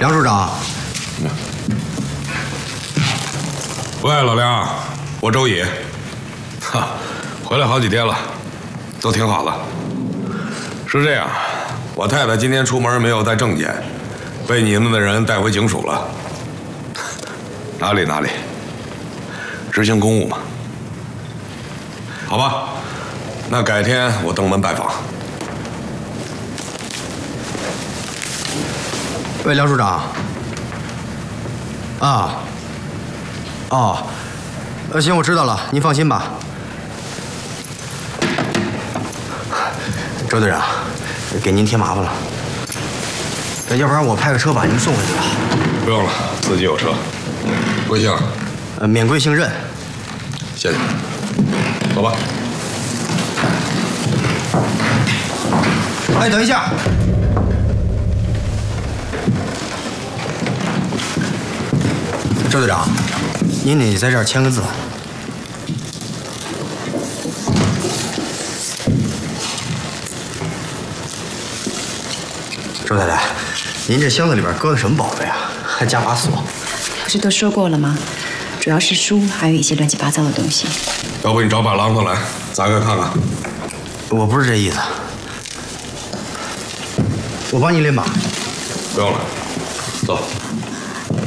梁处长。 喂，老梁，我周乙。哈，回来好几天了，都挺好的。是这样，我太太今天出门没有带证件，被你们的人带回警署了。哪里，执行公务嘛。好吧，那改天我登门拜访。 喂，梁处长。啊。哦。行，我知道了，您放心吧。周队长，给您添麻烦了。要不然我派个车把您送回去吧。 不用了，自己有车。贵姓？ 免贵姓任。 谢谢。走吧。 哎，等一下。周队长，您得在这儿签个字。周太太，您这箱子里边搁的什么宝贝啊？还加把锁？ 不是都说过了吗？主要是书，还有一些乱七八糟的东西。 要不你找把榔头来，砸开看看。 我不是这意思。我帮你拎吧。 不用了，走。